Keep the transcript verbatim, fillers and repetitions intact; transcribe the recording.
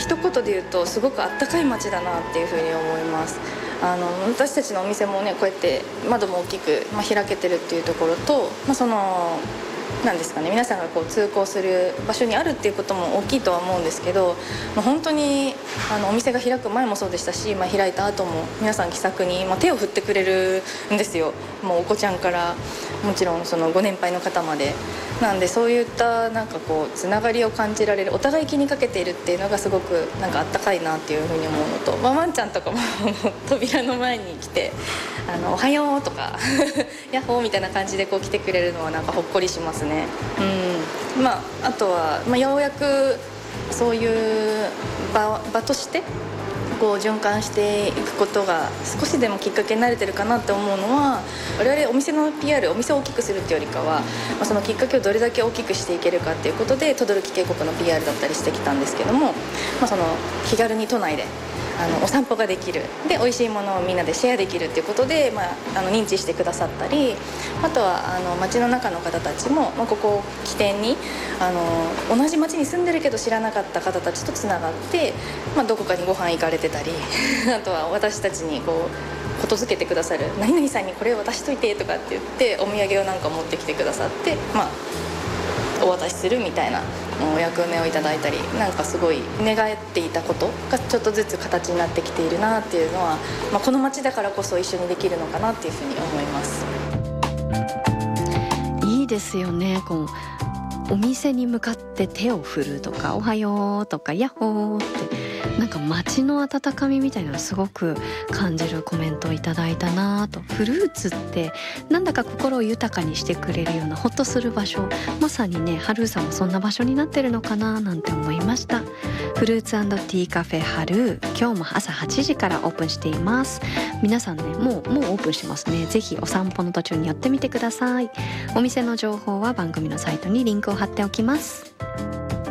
一言で言うとすごくあったかい街だなっていうふうに思います。あの私たちのお店もねこうやって窓も大きく、まあ、開けてるっていうところと、まあ、そのなんですかね、皆さんがこう通行する場所にあるっていうことも大きいとは思うんですけど、もう本当にあのお店が開く前もそうでしたし、まあ、開いた後も皆さん気さくに、まあ、手を振ってくれるんですよ。もうお子ちゃんからもちろんそのご年配の方まで。なんでそういったなんかこうつながりを感じられる、お互い気にかけているっていうのがすごくなんかあったかいなっていうふうに思うのと、まあ、ワンちゃんとかも扉の前に来てあのおはようとかヤッホーみたいな感じでこう来てくれるのはなんかほっこりしますね。うん、まああとは、まあ、ようやくそういう場、場としてこう循環していくことが少しでもきっかけになれてるかなって思うのは、我々お店の ピーアール、 お店を大きくするっていうよりかは、まあ、そのきっかけをどれだけ大きくしていけるかっていうことで等々力渓谷の ピーアール だったりしてきたんですけども、まあ、その気軽に都内であのお散歩ができる、で美味しいものをみんなでシェアできるっていうことで、まあ、あの認知してくださったり、あとはあの街の中の方たちも、まあ、ここを起点にあの同じ街に住んでるけど知らなかった方たちとつながって、まあ、どこかにご飯行かれてたりあとは私たちにこうことづけてくださる何々さんにこれを渡しといてとかって言ってお土産をなんか持ってきてくださって、まあお渡しするみたいなお役目をいただいたり、なんかすごい願っていたことがちょっとずつ形になってきているなっていうのは、まあ、この街だからこそ一緒にできるのかなっていうふうに思います。 いいですよね。こうお店に向かって手を振るとかおはようとかヤッホーってなんか街の温かみみたいなのすごく感じるコメントをいただいたなと。フルーツってなんだか心を豊かにしてくれるようなほっとする場所、まさにねハルーさんもそんな場所になってるのかななんて思いました。フルーツ&ティーカフェハルー、今日も朝はちじからオープンしています。皆さんねもうもうオープンしてますね。ぜひお散歩の途中に寄ってみてください。お店の情報は番組のサイトにリンクを貼っておきます。